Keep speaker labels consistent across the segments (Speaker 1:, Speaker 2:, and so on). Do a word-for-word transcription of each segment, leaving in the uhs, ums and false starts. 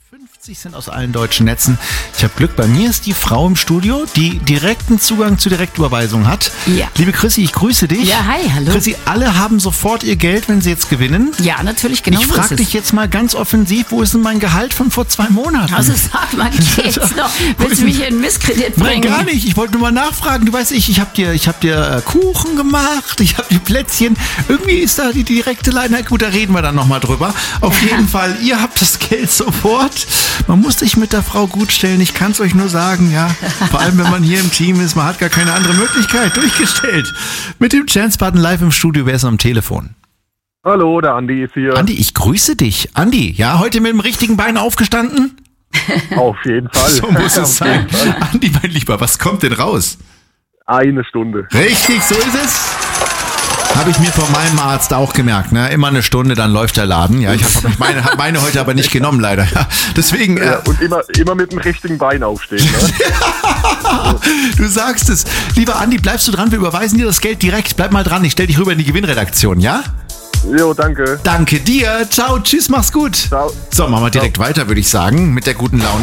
Speaker 1: fünfzig sind aus allen deutschen Netzen. Ich habe Glück, bei mir ist die Frau im Studio, die direkten Zugang zur Direktüberweisung hat.
Speaker 2: Ja.
Speaker 1: Liebe Chrissy, ich grüße dich.
Speaker 2: Ja, hi, hallo.
Speaker 1: Chrissy, alle haben sofort ihr Geld, wenn sie jetzt gewinnen.
Speaker 2: Ja, natürlich, genau.
Speaker 1: Ich frage dich jetzt mal ganz offensiv, wo ist denn mein Gehalt von vor zwei Monaten?
Speaker 2: Also sag mal, geht's noch? Willst du mich in Misskredit bringen?
Speaker 1: Nein, gar nicht. Ich wollte nur mal nachfragen. Du weißt, ich, ich habe dir, ich hab dir äh, Kuchen gemacht, ich habe dir Plätzchen. Irgendwie ist da die direkte Leitung. Na gut, da reden wir dann nochmal drüber. Auf jeden Fall, ihr habt das Geld sofort. Man muss sich mit der Frau gut stellen. Ich kann es euch nur sagen, ja. Vor allem, wenn man hier im Team ist, man hat gar keine andere Möglichkeit. Durchgestellt. Mit dem Chance-Button live im Studio. Wer ist am Telefon?
Speaker 3: Hallo, der Andi ist hier.
Speaker 1: Andi, ich grüße dich. Andi, ja, heute mit dem richtigen Bein aufgestanden?
Speaker 3: Auf jeden Fall.
Speaker 1: So muss es sein. Andi, mein Lieber, was kommt denn raus?
Speaker 3: Eine Stunde.
Speaker 1: Richtig, so ist es. Habe ich mir von meinem Arzt auch gemerkt. Ne? Immer eine Stunde, dann läuft der Laden. Ja, ich habe meine, hab meine heute aber nicht genommen, leider. Ja, deswegen. Äh,
Speaker 3: ja, und immer, immer mit dem richtigen Bein aufstehen. Ne?
Speaker 1: Du sagst es. Lieber Andi, bleibst du dran? Wir überweisen dir das Geld direkt. Bleib mal dran. Ich stell dich rüber in die Gewinnredaktion, ja?
Speaker 3: Jo, danke.
Speaker 1: Danke dir. Ciao, tschüss, mach's gut.
Speaker 3: Ciao.
Speaker 1: So, machen wir direkt Ciao. weiter, würde ich sagen, mit der guten Laune.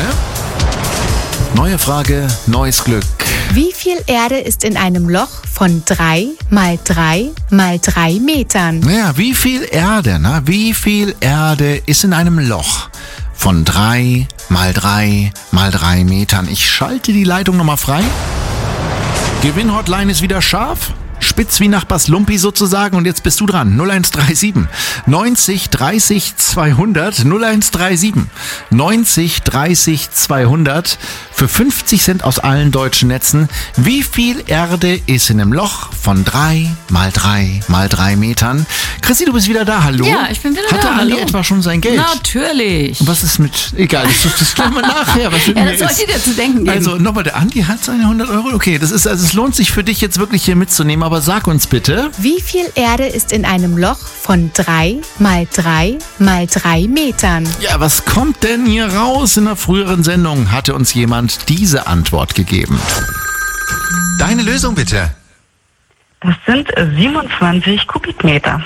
Speaker 1: Neue Frage, neues Glück.
Speaker 4: Wie viel Erde ist in einem Loch von drei mal drei mal drei Metern?
Speaker 1: Naja, wie viel Erde, ne? Wie viel Erde ist in einem Loch von drei mal drei mal drei Metern? Ich schalte die Leitung nochmal frei. Gewinnhotline ist wieder scharf. Spitz wie Nachbars Lumpi sozusagen, und jetzt bist du dran. null eins drei sieben neunzig dreißig zweihundert null eins drei sieben neunzig dreißig zweihundert für fünfzig Cent aus allen deutschen Netzen. Wie viel Erde ist in einem Loch von drei mal drei mal drei Metern? Chrissy, du bist wieder da, hallo?
Speaker 2: Ja, ich bin wieder
Speaker 1: Hatte
Speaker 2: da,
Speaker 1: Andi
Speaker 2: hallo.
Speaker 1: etwa schon sein Geld?
Speaker 2: Natürlich.
Speaker 1: Was ist mit, egal, das, das klären wir nachher. Was mit
Speaker 2: Ja,
Speaker 1: mir
Speaker 2: das sollte
Speaker 1: ist.
Speaker 2: dir zu denken geben.
Speaker 1: Also nochmal, der Andi hat seine hundert Euro. Okay, das ist, also es lohnt sich für dich jetzt wirklich hier mitzunehmen, aber sag uns bitte.
Speaker 4: Wie viel Erde ist in einem Loch von drei mal drei mal drei Metern?
Speaker 1: Ja, was kommt denn hier raus? In einer früheren Sendung hatte uns jemand diese Antwort gegeben. Deine Lösung bitte.
Speaker 5: Das sind siebenundzwanzig Kubikmeter.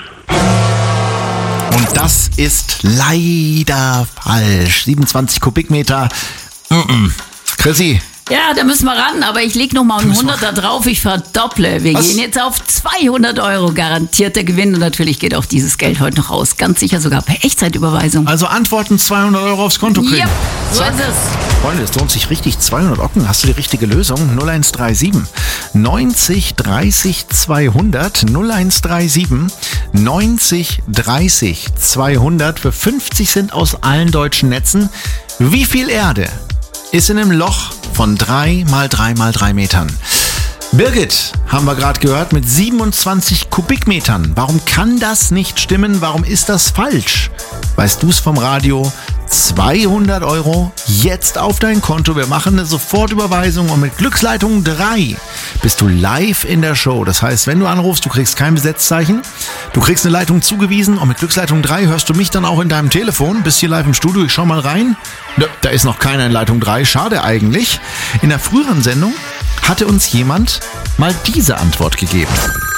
Speaker 1: Und das ist leider falsch. siebenundzwanzig Kubikmeter. Mm-mm. Chrissy.
Speaker 2: Ja, da müssen wir ran, aber ich leg noch mal einen Hunderter drauf, ich verdopple. Wir
Speaker 1: Was?
Speaker 2: gehen jetzt auf zweihundert Euro, garantierter Gewinn, und natürlich geht auch dieses Geld heute noch raus. Ganz sicher sogar per Echtzeitüberweisung.
Speaker 1: Also Antworten zweihundert Euro aufs Konto kriegen.
Speaker 2: Ja, so
Speaker 1: Zack.
Speaker 2: ist es.
Speaker 1: Freunde, es lohnt sich richtig. zweihundert Ocken. Hast du die richtige Lösung? null eins drei sieben neunzig dreißig zweihundert null eins drei sieben neunzig dreißig zweihundert für fünfzig Cent aus allen deutschen Netzen. Wie viel Erde ist in einem Loch von drei mal drei mal drei Metern? Birgit, haben wir gerade gehört, mit siebenundzwanzig Kubikmetern. Warum kann das nicht stimmen? Warum ist das falsch? Weißt du es vom Radio? zweihundert Euro jetzt auf dein Konto. Wir machen eine Sofortüberweisung, und mit Glücksleitung drei bist du live in der Show. Das heißt, wenn du anrufst, du kriegst kein Besetzzeichen, du kriegst eine Leitung zugewiesen, und mit Glücksleitung drei hörst du mich dann auch in deinem Telefon. Bist hier live im Studio, ich schau mal rein. Nö, da ist noch keiner in Leitung drei, schade eigentlich. In der früheren Sendung hatte uns jemand mal diese Antwort gegeben.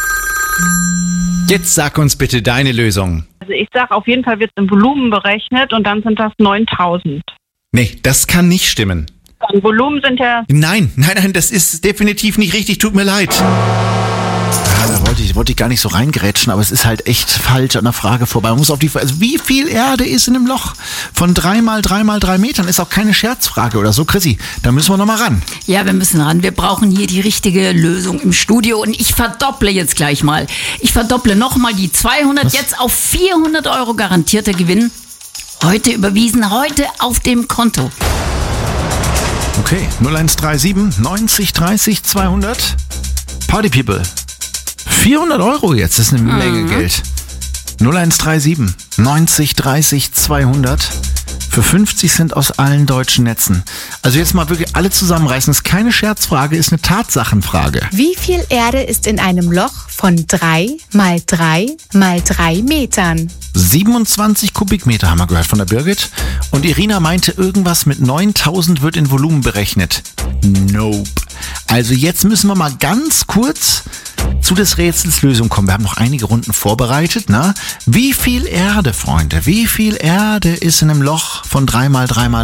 Speaker 1: Jetzt sag uns bitte deine Lösung.
Speaker 5: Also ich sage, auf jeden Fall wird es im Volumen berechnet, und dann sind das neuntausend.
Speaker 1: Nee, das kann nicht stimmen.
Speaker 5: Dann Volumen sind ja...
Speaker 1: Nein, nein, nein, das ist definitiv nicht richtig, tut mir leid. Ja, da wollte ich, wollte ich gar nicht so reingrätschen, aber es ist halt echt falsch an der Frage vorbei. Man muss auf die Frage, also wie viel Erde ist in einem Loch von drei mal drei mal drei Metern? Ist auch keine Scherzfrage oder so, Chrissy. Da müssen wir nochmal ran.
Speaker 2: Ja, wir müssen ran. Wir brauchen hier die richtige Lösung im Studio, und ich verdopple jetzt gleich mal. Ich verdopple nochmal die zweihundert,
Speaker 1: Was?
Speaker 2: jetzt auf vierhundert Euro garantierter Gewinn. Heute überwiesen, heute auf dem Konto.
Speaker 1: Okay, null eins drei sieben neunzig dreißig zweihundert. Party People. vierhundert Euro jetzt, das ist eine Menge Geld. null eins drei sieben neunzig dreißig zweihundert für fünfzig Cent aus allen deutschen Netzen. Also jetzt mal wirklich alle zusammenreißen. Das ist keine Scherzfrage, ist eine Tatsachenfrage.
Speaker 4: Wie viel Erde ist in einem Loch von drei mal drei mal drei Metern?
Speaker 1: siebenundzwanzig Kubikmeter haben wir gehört von der Birgit. Und Irina meinte, irgendwas mit neuntausend wird in Volumen berechnet. Nope. Also jetzt müssen wir mal ganz kurz zu des Rätsels Lösung kommen. Wir haben noch einige Runden vorbereitet. Na? Wie viel Erde, Freunde, wie viel Erde ist in einem Loch von drei mal drei mal